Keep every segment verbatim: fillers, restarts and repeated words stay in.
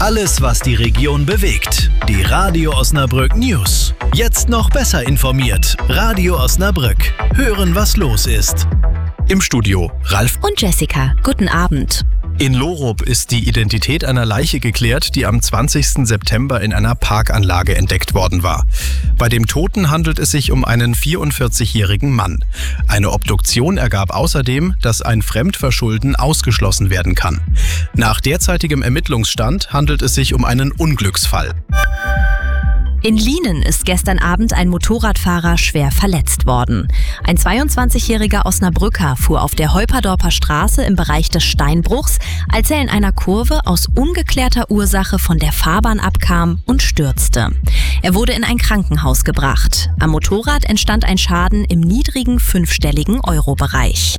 Alles, was die Region bewegt. Die Radio Osnabrück News. Jetzt noch besser informiert. Radio Osnabrück. Hören, was los ist. Im Studio Ralf und Jessica. Guten Abend. In Lorup ist die Identität einer Leiche geklärt, die am zwanzigsten September in einer Parkanlage entdeckt worden war. Bei dem Toten handelt es sich um einen vierundvierzigjährigen Mann. Eine Obduktion ergab außerdem, dass ein Fremdverschulden ausgeschlossen werden kann. Nach derzeitigem Ermittlungsstand handelt es sich um einen Unglücksfall. In Lienen ist gestern Abend ein Motorradfahrer schwer verletzt worden. Ein zweiundzwanzigjähriger Osnabrücker fuhr auf der Heuperdorper Straße im Bereich des Steinbruchs, als er in einer Kurve aus ungeklärter Ursache von der Fahrbahn abkam und stürzte. Er wurde in ein Krankenhaus gebracht. Am Motorrad entstand ein Schaden im niedrigen fünfstelligen Euro-Bereich.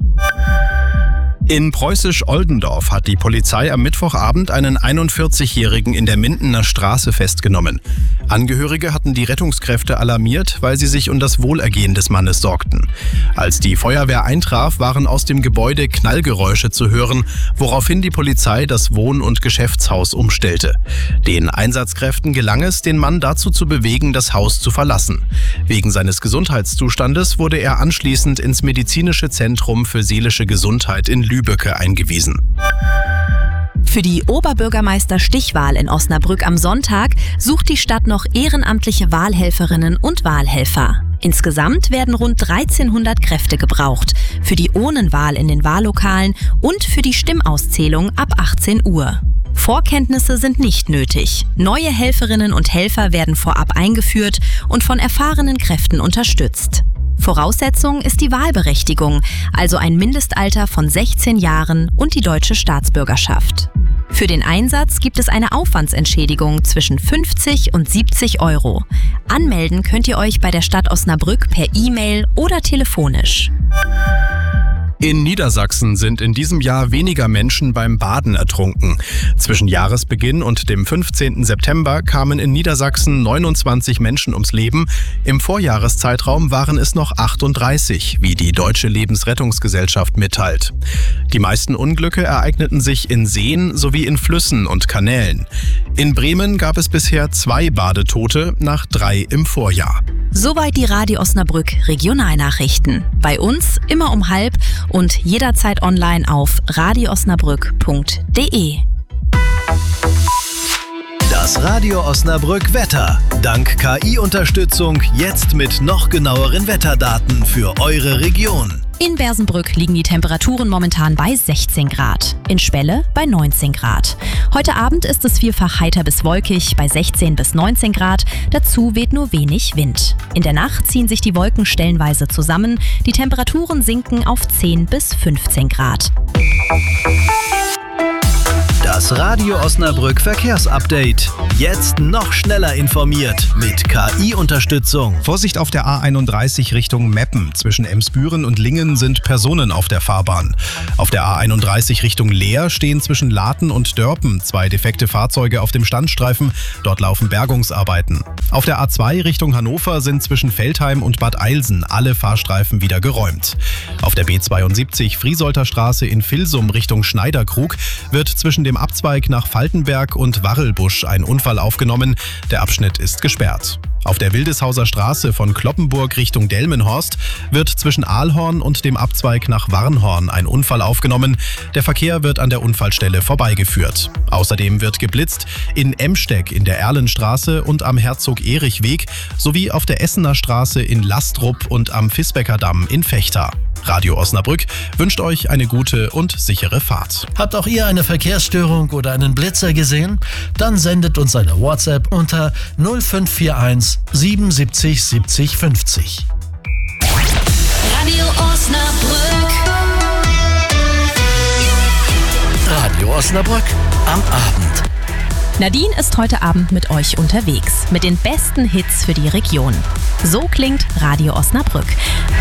In Preußisch-Oldendorf hat die Polizei am Mittwochabend einen einundvierzigjährigen in der Mindener Straße festgenommen. Angehörige hatten die Rettungskräfte alarmiert, weil sie sich um das Wohlergehen des Mannes sorgten. Als die Feuerwehr eintraf, waren aus dem Gebäude Knallgeräusche zu hören, woraufhin die Polizei das Wohn- und Geschäftshaus umstellte. Den Einsatzkräften gelang es, den Mann dazu zu bewegen, das Haus zu verlassen. Wegen seines Gesundheitszustandes wurde er anschließend ins Medizinische Zentrum für seelische Gesundheit in Lübbecke eingewiesen. Für die Oberbürgermeister-Stichwahl in Osnabrück am Sonntag sucht die Stadt noch ehrenamtliche Wahlhelferinnen und Wahlhelfer. Insgesamt werden rund dreizehnhundert Kräfte gebraucht, für die Ohnenwahl in den Wahllokalen und für die Stimmauszählung ab achtzehn Uhr. Vorkenntnisse sind nicht nötig. Neue Helferinnen und Helfer werden vorab eingeführt und von erfahrenen Kräften unterstützt. Voraussetzung ist die Wahlberechtigung, also ein Mindestalter von sechzehn Jahren und die deutsche Staatsbürgerschaft. Für den Einsatz gibt es eine Aufwandsentschädigung zwischen fünfzig und siebzig Euro. Anmelden könnt ihr euch bei der Stadt Osnabrück per E-Mail oder telefonisch. In Niedersachsen sind in diesem Jahr weniger Menschen beim Baden ertrunken. Zwischen Jahresbeginn und dem fünfzehnten September kamen in Niedersachsen neunundzwanzig Menschen ums Leben. Im Vorjahreszeitraum waren es noch achtunddreißig, wie die Deutsche Lebensrettungsgesellschaft mitteilt. Die meisten Unglücke ereigneten sich in Seen sowie in Flüssen und Kanälen. In Bremen gab es bisher zwei Badetote nach drei im Vorjahr. Soweit die Radio Osnabrück Regionalnachrichten. Bei uns immer um halb und jederzeit online auf radio osnabrück punkt de. Das Radio Osnabrück Wetter. Dank K I-Unterstützung jetzt mit noch genaueren Wetterdaten für eure Region. In Bersenbrück liegen die Temperaturen momentan bei sechzehn Grad, in Spelle bei neunzehn Grad. Heute Abend ist es vielfach heiter bis wolkig bei sechzehn bis neunzehn Grad, dazu weht nur wenig Wind. In der Nacht ziehen sich die Wolken stellenweise zusammen, die Temperaturen sinken auf zehn bis fünfzehn Grad. Das Radio Osnabrück Verkehrsupdate. Jetzt noch schneller informiert mit K I-Unterstützung. Vorsicht auf der A einunddreißig Richtung Meppen. Zwischen Emsbüren und Lingen sind Personen auf der Fahrbahn. Auf der A einunddreißig Richtung Leer stehen zwischen Laten und Dörpen zwei defekte Fahrzeuge auf dem Standstreifen. Dort laufen Bergungsarbeiten. Auf der A zwei Richtung Hannover sind zwischen Veltheim und Bad Eilsen alle Fahrstreifen wieder geräumt. Auf der B zweiundsiebzig Friesolter Straße in Vilsum Richtung Schneiderkrug wird zwischen dem Abzweig nach Faltenberg und Warrelbusch ein Unfall aufgenommen. Der Abschnitt ist gesperrt. Auf der Wildeshauser Straße von Kloppenburg Richtung Delmenhorst wird zwischen Aalhorn und dem Abzweig nach Warnhorn ein Unfall aufgenommen. Der Verkehr wird an der Unfallstelle vorbeigeführt. Außerdem wird geblitzt in Emsteck in der Erlenstraße und am Herzog-Erich-Weg sowie auf der Essener Straße in Lastrup und am Visbecker Damm in Vechta. Radio Osnabrück wünscht euch eine gute und sichere Fahrt. Habt auch ihr eine Verkehrsstörung oder einen Blitzer gesehen? Dann sendet uns eine WhatsApp unter null fünf vier eins siebenundsiebzig siebzig fünfzig. Radio Osnabrück. Radio Osnabrück am Abend. Nadine ist heute Abend mit euch unterwegs, mit den besten Hits für die Region. So klingt Radio Osnabrück.